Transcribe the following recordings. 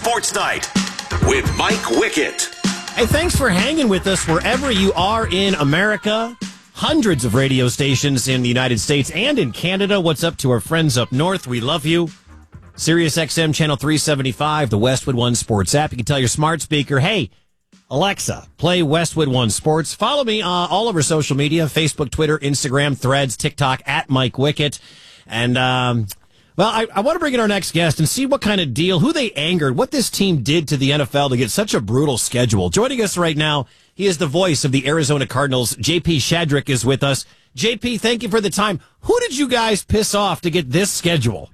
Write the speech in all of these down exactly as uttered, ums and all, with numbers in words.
Sports Night with Mike Wickett. Hey, thanks for hanging with us wherever you are in America. Hundreds of radio stations in the United States and in Canada. What's up to our friends up north? We love you. Sirius X M Channel three seventy-five, the Westwood One Sports app. You can tell your smart speaker, hey, Alexa, play Westwood One Sports. Follow me uh, all over social media, Facebook, Twitter, Instagram, Threads, TikTok, at Mike Wickett. And, um, well, I, I want to bring in our next guest and see what kind of deal, who they angered, what this team did to the N F L to get such a brutal schedule. Joining us right now, he is the voice of the Arizona Cardinals. J P Shadrick is with us. J P, thank you for the time. Who did you guys piss off to get this schedule?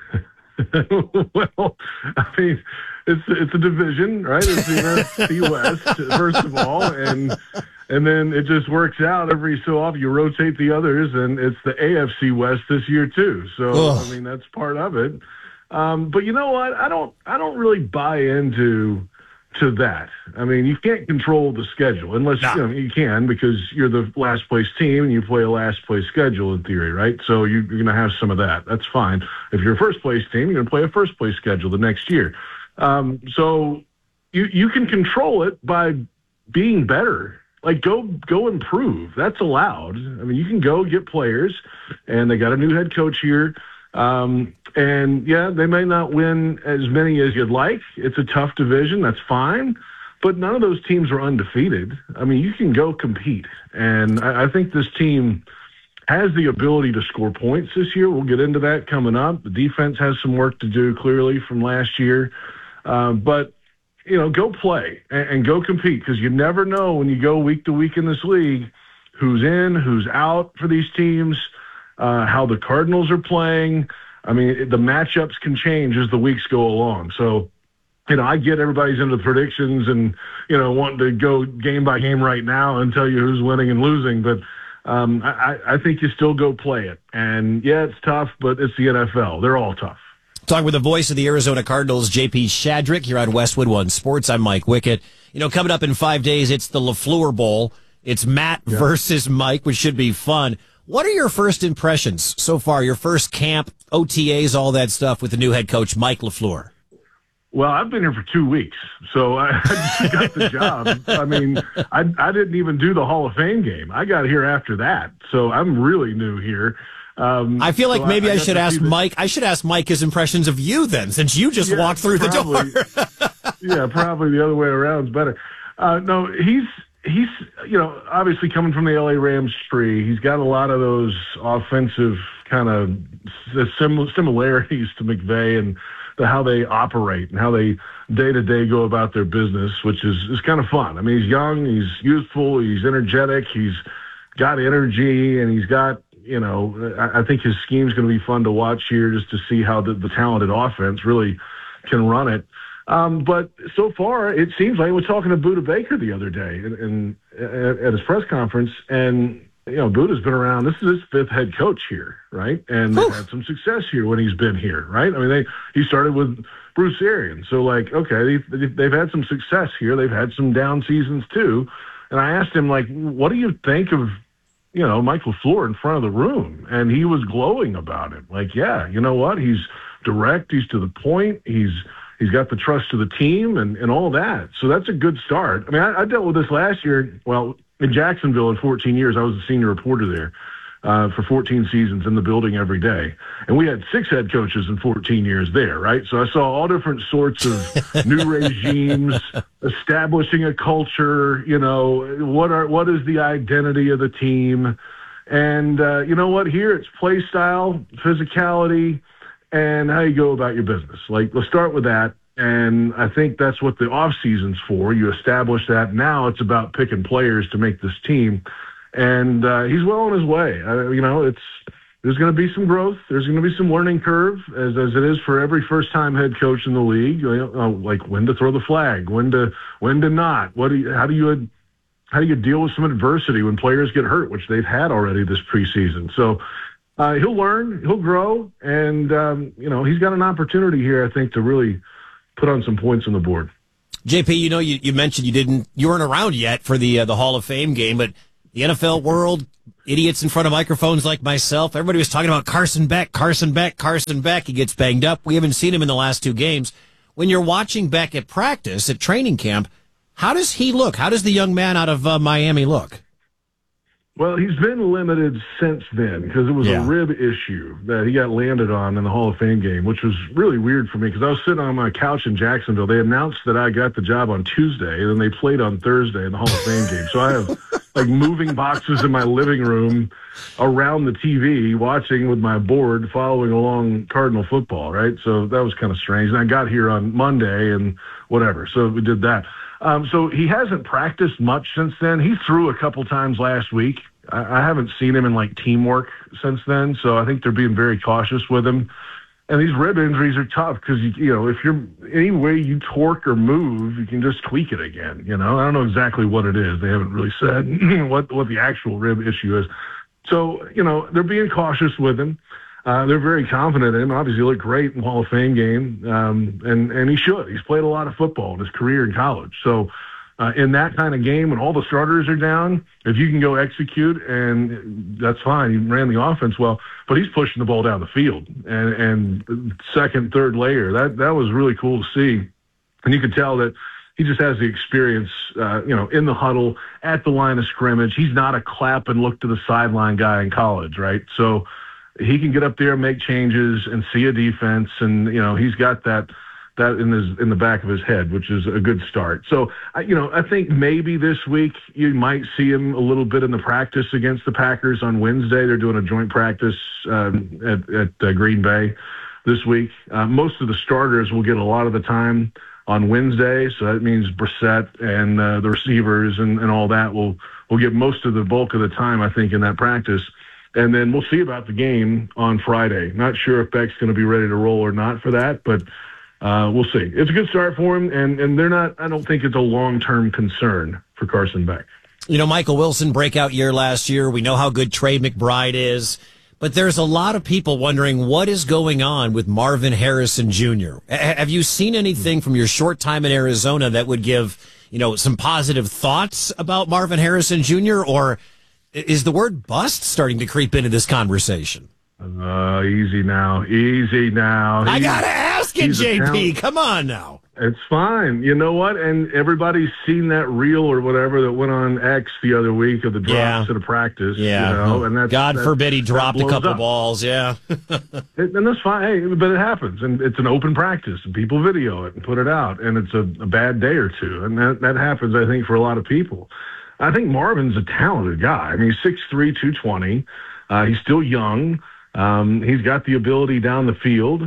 Well, I mean, it's it's a division, right? It's the N F C West, first of all, and and then it just works out every so often. You rotate the others, and it's the A F C West this year too. So Ugh. I mean, that's part of it. Um, but you know what? I don't I don't really buy into to that. I mean, you can't control the schedule unless nah. you know, you can, because you're the last place team and you play a last place schedule in theory, right? So you, you're going to have some of that. That's fine. If you're a first place team, you're going to play a first place schedule the next year. Um, so you you can control it by being better. Like go go improve. That's allowed. I mean, you can go get players, and they got a new head coach here. Um, and yeah, they may not win as many as you'd like. It's a tough division. That's fine. But none of those teams are undefeated. I mean, you can go compete. And I, I think this team has the ability to score points this year. We'll get into that coming up. The defense has some work to do clearly from last year. Um, but, you know, go play and, and go compete, because you never know when you go week to week in this league who's in, who's out for these teams. Uh, how the Cardinals are playing. I mean, the matchups can change as the weeks go along. So, you know, I get everybody's into the predictions and, you know, wanting to go game by game right now and tell you who's winning and losing. But um, I, I think you still go play it. And, yeah, it's tough, but it's the N F L. They're all tough. Talking with the voice of the Arizona Cardinals, J P Shadrick, here on Westwood One Sports. I'm Mike Wickett. You know, coming up in five days, it's the LaFleur Bowl. It's Matt yeah. versus Mike, which should be fun. What are your first impressions so far, your first camp, O T As, all that stuff with the new head coach, Mike LaFleur? Well, I've been here for two weeks, so I just got the job. I mean, I, I didn't even do the Hall of Fame game. I got here after that, so I'm really new here. Um, I feel like so maybe I, I, I should ask the, Mike. I should ask Mike his impressions of you then, since you just yeah, walked through probably, the door. Yeah, probably the other way around is better. Uh, no, he's... He's, you know, obviously coming from the L A Rams tree. He's got a lot of those offensive kind of sim- similarities to McVay and the, how they operate and how they day-to-day go about their business, which is, is kind of fun. I mean, he's young, he's youthful, he's energetic, he's got energy, and he's got, you know, I, I think his scheme's going to be fun to watch here just to see how the, the talented offense really can run it. Um, but so far, it seems like we're talking to Budda Baker the other day in, in, at, at his press conference, and you know, Budda's been around. This is his fifth head coach here, right? And they've had some success here when he's been here, right? I mean, they he started with Bruce Arians, so like, okay, they've, they've had some success here. They've had some down seasons too. And I asked him, like, what do you think of, you know, Mike LaFleur in front of the room? And he was glowing about it. Like, yeah, you know what? He's direct. He's to the point. He's He's got the trust of the team and, and all that. So that's a good start. I mean, I, I dealt with this last year. Well, in Jacksonville in fourteen years, I was a senior reporter there uh, for fourteen seasons in the building every day. And we had six head coaches in fourteen years there, right? So I saw all different sorts of new regimes, establishing a culture, you know, what are what is the identity of the team? And uh, you know what? Here it's play style, physicality, and how you go about your business. Like, let's start with that. And I think that's what the off season's for. You establish that. Now it's about picking players to make this team. And uh, he's well on his way. Uh, you know, it's there's going to be some growth. There's going to be some learning curve, as as it is for every first-time head coach in the league. You know, like when to throw the flag, when to when to not. What do you, how do you how do you deal with some adversity when players get hurt, which they've had already this preseason? So. Uh, he'll learn, he'll grow, and, um, you know, he's got an opportunity here, I think, to really put on some points on the board. J P, you know, you, you mentioned you didn't, you weren't around yet for the uh, the Hall of Fame game, but the N F L world, idiots in front of microphones like myself, everybody was talking about Carson Beck, Carson Beck, Carson Beck. He gets banged up. We haven't seen him in the last two games. when you're watching Beck at practice, at training camp, how does he look? How does the young man out of uh, Miami look? Well, he's been limited since then because it was Yeah. a rib issue that he got landed on in the Hall of Fame game, which was really weird for me because I was sitting on my couch in Jacksonville. They announced that I got the job on Tuesday, and then they played on Thursday in the Hall of Fame game. So I have like moving boxes in my living room around the T V, watching with my board, following along Cardinal football, right? So that was kind of strange. And I got here on Monday and whatever. So we did that. Um, so he hasn't practiced much since then. He threw a couple times last week. I, I haven't seen him in like teamwork since then. So I think they're being very cautious with him. And these rib injuries are tough because, you, you know, if you're any way you torque or move, you can just tweak it again. You know, I don't know exactly what it is. They haven't really said what, what the actual rib issue is. So, you know, they're being cautious with him. Uh, they're very confident in him. Obviously, he looked great in the Hall of Fame game, um, and, and he should. He's played a lot of football in his career in college. So uh, in that kind of game, when all the starters are down, if you can go execute, and that's fine. He ran the offense well, but he's pushing the ball down the field. And, and second, third layer, that, that was really cool to see. And you could tell that he just has the experience, uh, you know, in the huddle, at the line of scrimmage. He's not a clap and look to the sideline guy in college, right? So he can get up there and make changes and see a defense, and you know he's got that that in his in the back of his head, which is a good start. So, I, you know, I think maybe this week you might see him a little bit in the practice against the Packers on Wednesday. They're doing a joint practice um, at at uh, Green Bay this week. Uh, most of the starters will get a lot of the time on Wednesday, so that means Brissett and uh, the receivers and, and all that will will get most of the bulk of the time, I think, in that practice. And then we'll see about the game on Friday. Not sure if Beck's going to be ready to roll or not for that, but uh, we'll see. It's a good start for him, and, and they're not. I don't think it's a long-term concern for Carson Beck. You know, Michael Wilson, breakout year last year. We know how good Trey McBride is, but there's a lot of people wondering what is going on with Marvin Harrison Junior A- have you seen anything from your short time in Arizona that would give, you know, some positive thoughts about Marvin Harrison Junior, or is the word bust starting to creep into this conversation? Uh, easy now. Easy now. I He's- got to ask it, he's a J P. talent. Come on now. It's fine. You know what? And everybody's seen that reel or whatever that went on X the other week of the drops Yeah. to the practice. Yeah. You know, and that's, God that, forbid he that dropped a blows couple up. balls. Yeah. It, and that's fine. Hey, but it happens. And it's an open practice, and people video it and put it out. And it's a, a bad day or two. And that, that happens, I think, for a lot of people. I think Marvin's a talented guy. I mean, he's six three, two twenty. Uh, he's still young. Um, he's got the ability down the field.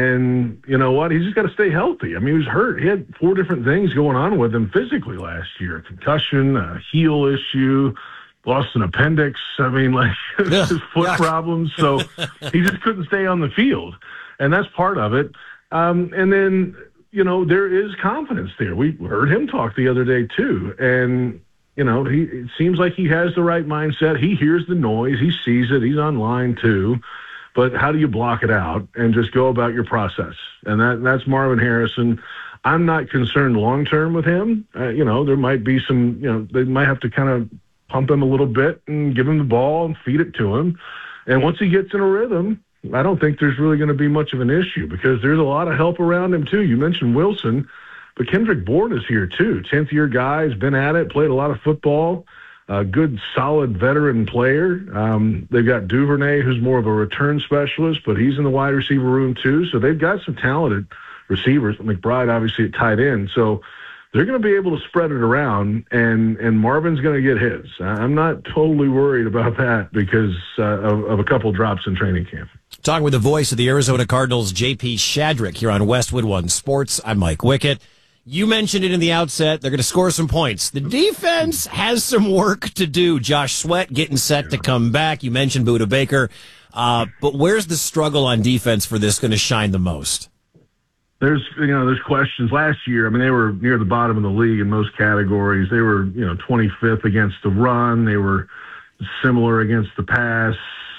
And you know what? He's just got to stay healthy. I mean, he was hurt. He had four different things going on with him physically last year. Concussion, a heel issue, lost an appendix. I mean, like his foot Yeah. problems. So he just couldn't stay on the field. And that's part of it. Um, and then, you know, there is confidence there. We heard him talk the other day too. And, you know, he it seems like he has the right mindset. He hears the noise. He sees it. He's online too. But how do you block it out and just go about your process? And that that's Marvin Harrison. I'm not concerned long-term with him. Uh, you know, there might be some, you know, they might have to kind of pump him a little bit and give him the ball and feed it to him. And once he gets in a rhythm, I don't think there's really going to be much of an issue because there's a lot of help around him too. You mentioned Wilson. But Kendrick Bourne is here, too. tenth-year guy, has been at it, played a lot of football, a good, solid veteran player. Um, they've got Duvernay, who's more of a return specialist, but he's in the wide receiver room, too. So they've got some talented receivers. McBride, obviously, at tight end. So they're going to be able to spread it around, and, and Marvin's going to get his. I'm not totally worried about that because uh, of, of a couple drops in training camp. Talking with the voice of the Arizona Cardinals, J P Shadrick, here on Westwood One Sports. I'm Mike Wickett. You mentioned it in the outset. They're going to score some points. The defense has some work to do. Josh Sweat getting set to come back. You mentioned Budda Baker. Uh, but where's the struggle on defense for this going to shine the most? There's, you know, there's questions. Last year, I mean, they were near the bottom of the league in most categories. They were, you know, twenty-fifth against the run. They were similar against the pass,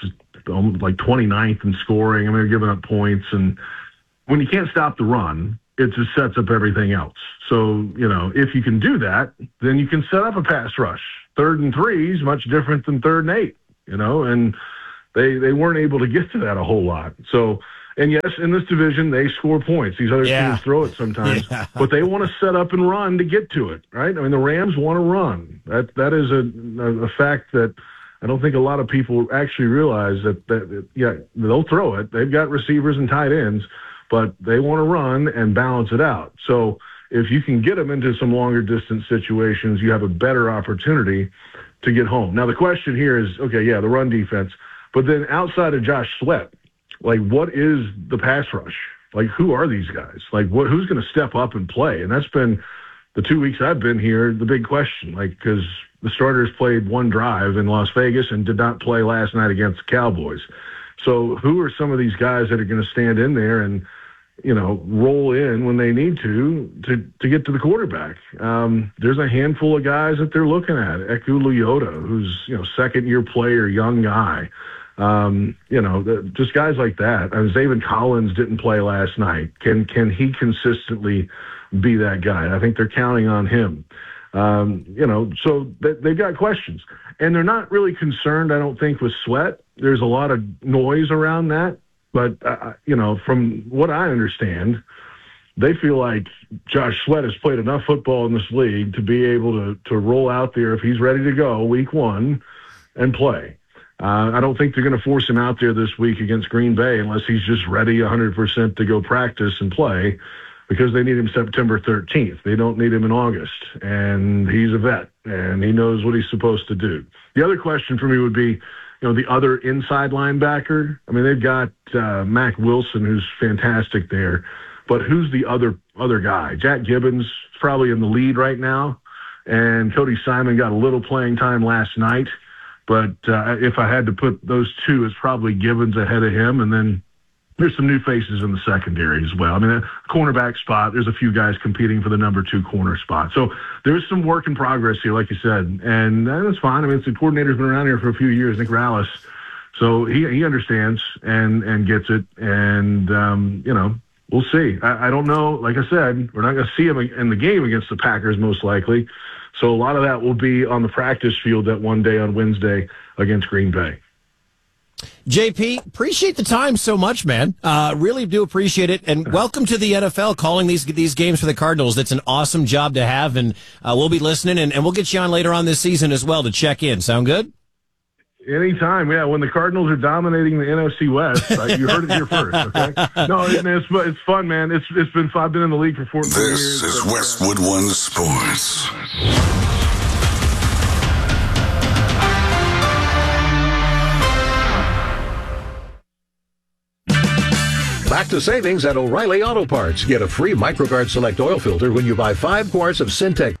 like twenty-ninth in scoring. I mean, they're giving up points. And when you can't stop the run, it just sets up everything else. So, you know, if you can do that, then you can set up a pass rush. Third and three is much different than third and eight, you know, and they they weren't able to get to that a whole lot. So And yes, in this division, they score points. These other Yeah. teams throw it sometimes, Yeah. but they want to set up and run to get to it, right? I mean, the Rams want to run. That that is a, a, a fact that I don't think a lot of people actually realize that, that, yeah, they'll throw it. They've got receivers and tight ends, but they want to run and balance it out. So if you can get them into some longer distance situations, you have a better opportunity to get home. Now, the question here is, okay, yeah, the run defense, but then outside of Josh Sweat, like, what is the pass rush? Like, who are these guys? Like, what? Who's going to step up and play? And that's been the two weeks I've been here, the big question, like, because the starters played one drive in Las Vegas and did not play last night against the Cowboys. So who are some of these guys that are going to stand in there and, you know, roll in when they need to to, to get to the quarterback? Um, there's a handful of guys that they're looking at. Eku Leota, who's, you know, second-year player, young guy. Um, you know, the, just guys like that. I mean, Zaven Collins didn't play last night. Can can he consistently be that guy? I think they're counting on him. Um, you know, so they, they've got questions. And they're not really concerned, I don't think, with Sweat. There's a lot of noise around that. But, uh, you know, from what I understand, they feel like Josh Sweat has played enough football in this league to be able to, to roll out there if he's ready to go week one and play. Uh, I don't think they're going to force him out there this week against Green Bay unless he's just ready one hundred percent to go practice and play, because they need him September thirteenth. They don't need him in August. And he's a vet, and he knows what he's supposed to do. The other question for me would be, you know, the other inside linebacker. I mean, they've got uh, Mac Wilson, who's fantastic there, but who's the other other guy? Jack Gibbons is probably in the lead right now, and Cody Simon got a little playing time last night. But uh, if I had to put those two, it's probably Gibbons ahead of him. And then there's some new faces in the secondary as well. I mean, a cornerback spot, there's a few guys competing for the number two corner spot. So there's some work in progress here, like you said. And that's fine. I mean, it's the coordinator's been around here for a few years, Nick Rallis. So he he understands and, and gets it. And, um, you know, we'll see. I, I don't know. Like I said, we're not going to see him in the game against the Packers most likely. So a lot of that will be on the practice field that one day on Wednesday against Green Bay. J P, appreciate the time so much, man. Uh, really do appreciate it. And welcome to the N F L, calling these these games for the Cardinals. It's an awesome job to have, and uh, we'll be listening, and, and we'll get you on later on this season as well to check in. Sound good? Anytime, yeah. When the Cardinals are dominating the N F C West, uh, you heard it here first, okay? No, it, it's it's fun, man. It's it's been fun. I've been in the league for fourteen This years. is but, Westwood One Sports. Back to savings at O'Reilly Auto Parts. Get a free MicroGuard Select oil filter when you buy five quarts of Syntec